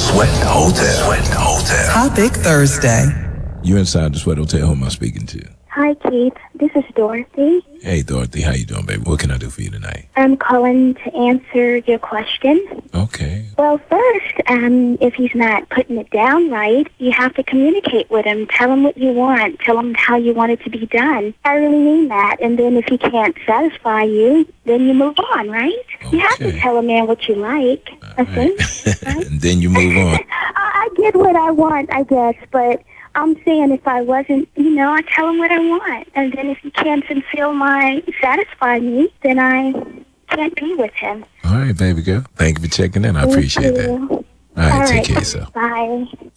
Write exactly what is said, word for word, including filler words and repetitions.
Sweat Hotel. Sweat Hotel. Topic Thursday. You inside the Sweat Hotel. Who am I speaking to? Hi, Keith. This is Dorothy. Hey, Dorothy. How you doing, baby? What can I do for you tonight? I'm calling to answer your question. Okay. Well, first, um, if he's not putting it down right, you have to communicate with him. Tell him what you want. Tell him how you want it to be done. I really mean that. And then if he can't satisfy you, then you move on, right? Okay. You have to tell a man what you like, I think. Right? And then you move on. I, I get what I want, I guess, but I'm saying if I wasn't, you know, I tell him what I want. And then if he can't fulfill my, satisfy me, then I can't be with him. All right, baby girl. Thank you for checking in. I appreciate that. All right, All take right. care of yourself. Bye.